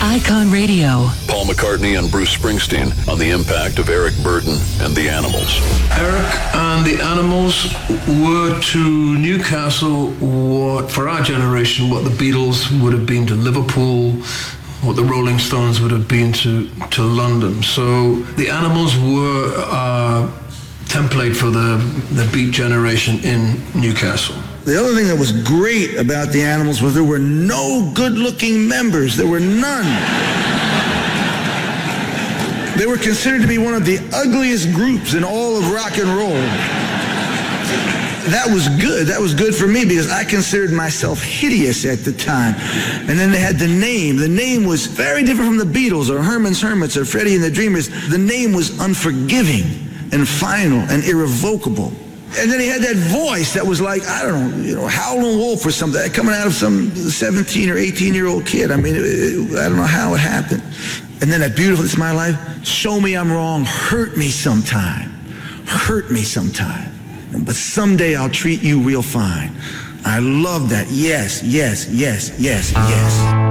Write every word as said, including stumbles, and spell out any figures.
Icon Radio. Paul McCartney and Bruce Springsteen on the impact of Eric Burdon and the Animals. Eric and the Animals were to Newcastle what, for our generation, what the Beatles would have been to Liverpool, what the Rolling Stones would have been to, to London. So the Animals were a template for the, the Beat generation in Newcastle. The other thing that was great about the Animals was there were no good-looking members. There were none. They were considered to be one of the ugliest groups in all of rock and roll. That was good. That was good for me because I considered myself hideous at the time. And then they had the name. The name was very different from the Beatles or Herman's Hermits or Freddie and the Dreamers. The name was unforgiving and final and irrevocable. And then he had that voice that was like, I don't know, you know, Howlin' Wolf or something, coming out of some seventeen or eighteen-year-old kid. I mean, it, it, I don't know how it happened. And then that beautiful, It's My Life, show me I'm wrong, hurt me sometime, hurt me sometime. But someday I'll treat you real fine. I love that. Yes, yes, yes, yes, yes.